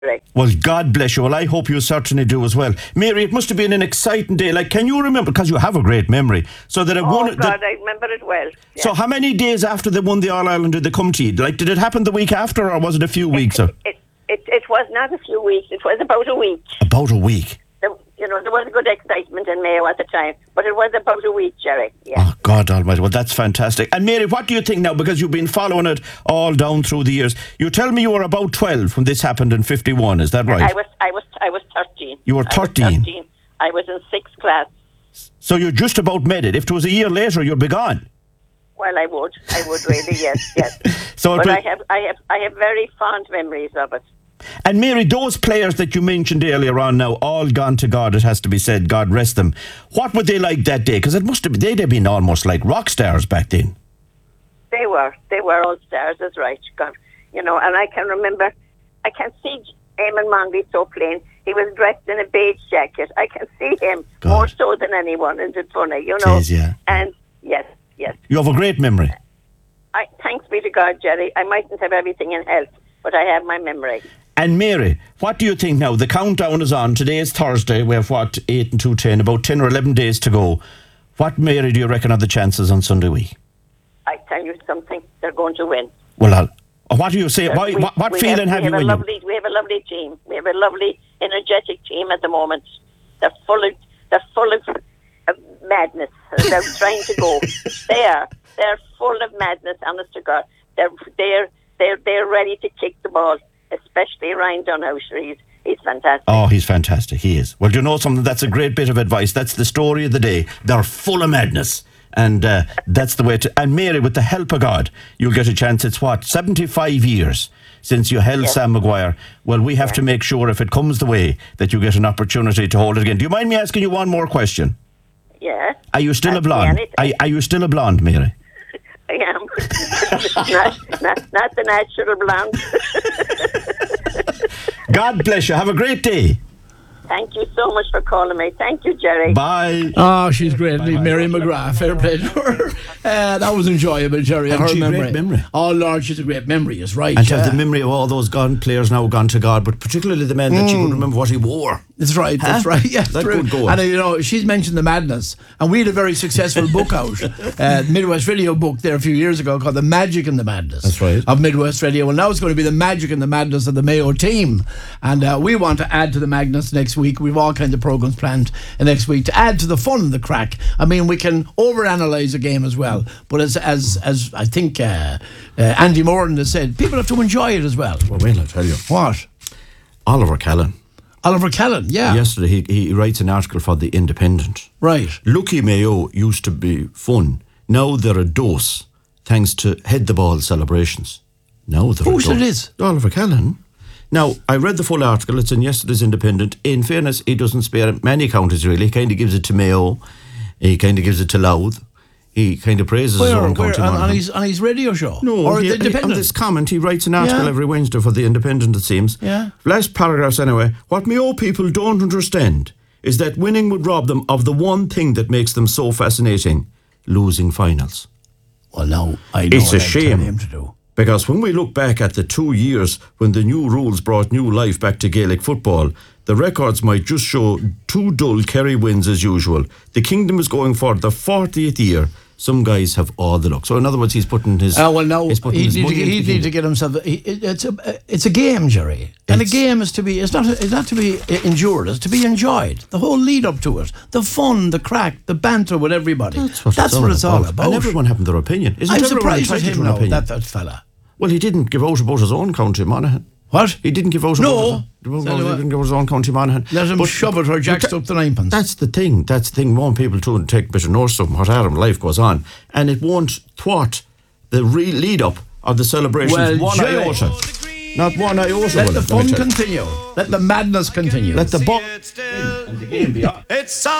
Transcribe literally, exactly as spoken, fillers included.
Right. Well, God bless you. Well, I hope you certainly do as well. Mary, it must have been an exciting day. Like, can you remember, because you have a great memory, so that it Oh, won... God, that, I remember it well. Yeah. So how many days after they won the All-Ireland did they come to you? Like, did it happen the week after, or was it a few weeks? Or? It, it, it was not a few weeks. It was about a week. About a week? There, you know, there was good excitement in Mayo at the time, but it was about a week, Jerry. Yeah. Oh, God almighty. Well, that's fantastic. And Mary, what do you think now? Because you've been following it all down through the years. You tell me you were about twelve when this happened in fifty-one. Is that right? I was, I was, I was thirteen. You were thirteen? I was thirteen. I was in sixth class. So you're just about made it. If it was a year later, you'd be gone. Well, I would. I would really, yes, yes. So but it was, I have, I have, I have very fond memories of it. And Mary, those players that you mentioned earlier on now, all gone to God, it has to be said, God rest them. What were they like that day? Because it must have been, they'd have been almost like rock stars back then. They were. They were all stars, that's right. God, you know, and I can remember, I can see Eamon Mongley so plain. He was dressed in a beige jacket. I can see him God. more so than anyone. Isn't it funny, you know? It is, yeah. And yes, yes. You have a great memory. I, thanks be to God, Jerry. I mightn't have everything in health, but I have my memory. And Mary, what do you think now? The countdown is on. Today is Thursday. We have, what, eight and two, ten, about ten or eleven days to go. What, Mary, do you reckon are the chances on Sunday week? I tell you something, they're going to win. Well, I'll, what do you say? Why, We- what what we feeling have, we you have in a you? lovely, We have a lovely team. We have a lovely, energetic team at the moment. They're full of, they're full of, of madness. They're trying to go. They are. They're full of madness, honest to God. They're, they're, they're, they're ready to kick the ball, especially Ryan Dunhousher. He's, he's fantastic. Oh, he's fantastic. He is. Well, do you know something? That's a great bit of advice. That's the story of the day. They're full of madness. And uh, that's the way to... And Mary, with the help of God, you'll get a chance. It's what, seventy-five years since you held Yes. Sam Maguire. Well, we have Yeah. to make sure, if it comes the way, that you get an opportunity to hold it again. Do you mind me asking you one more question? Yeah. Are you still Ask a me blonde? anything. Are, are you still a blonde, Mary? I am. not, not, not the natural blonde. God bless you. Have a great day. Thank you so much for calling me. Thank you, Jerry. Bye. Oh, she's great. Mary McGrath, fair play to her. Uh, that was enjoyable, Jerry. And her she memory. great memory. Oh, Lord, she's a great memory, is right. And to yeah. have the memory of all those gone players now gone to God, but particularly the men that she couldn't remember what he wore. That's right, Huh? that's right. Yeah, That true. good going. And uh, you know, she's mentioned the madness, and we had a very successful book out, uh, Midwest Radio book there a few years ago called "The Magic and the Madness." That's right. Of Midwest Radio. Well, now it's going to be the magic and the madness of the Mayo team, and uh, we want to add to the madness next week. We've all kinds of programs planned uh, next week to add to the fun and the crack. I mean, we can overanalyze a game as well, but as as as I think uh, uh, Andy Moran has said, people have to enjoy it as well. Well, well, I'll tell you. What? Oliver Callan. Oliver Callan, yeah. Yesterday he, he writes an article for The Independent. Right. Lucky Mayo used to be fun. Now they're a dose, thanks to head the ball celebrations. Now they're Who a said dose. it is? Oliver Callan. Now, I read the full article. It's in yesterday's Independent. In fairness, he doesn't spare many counties, really. He kind of gives it to Mayo. He kind of gives it to Louth. He kind of praises his Where, own where, county. on, on Monaghan. his on his radio show? No, or he, the he- Independent? on this comment, he writes an article Yeah. every Wednesday for The Independent, it seems. Yeah. Last paragraphs anyway. What Mayo people don't understand is that winning would rob them of the one thing that makes them so fascinating, losing finals. Well, no, I know It's a what I'm shame. telling him to do. Because when we look back at the two years when the new rules brought new life back to Gaelic football, the records might just show two dull Kerry wins as usual. The Kingdom is going for the fortieth year. Some guys have all the luck. So in other words, he's putting his... Uh, well, no, he's putting he his need to, money he into need Kingdom. to get himself. He, it, it's a it's a game, Jerry, and a It's- game is to be. It's not. It's not to be endured. It's to be enjoyed. The whole lead up to it, the fun, the crack, the banter with everybody. That's what, That's it's, what all it's all about. about. And everyone having their opinion. Isn't I'm everyone surprised at entitled to him an now. opinion? That that fella. Well, he didn't give out about his own county, Monaghan. What? He didn't give out No. about his own, Tell well, you he what. didn't give out his own county, Monaghan. Let him But- shove it or jacks but up the ninepence. That's the thing. That's the thing. More people too and take a bit of notice of what Adam life goes on, and it won't thwart the re- lead up of the celebrations Well, one Jerry. iota. Not one iota. Let will the it, let me fun tell you. continue. Let the madness continue. Let the ball. It's